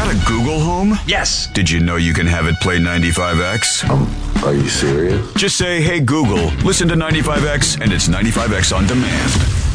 that a Google Home? Yes. Did you know you can have it play 95X? Are you serious? Just say, hey Google, listen to 95X, and it's 95X on demand.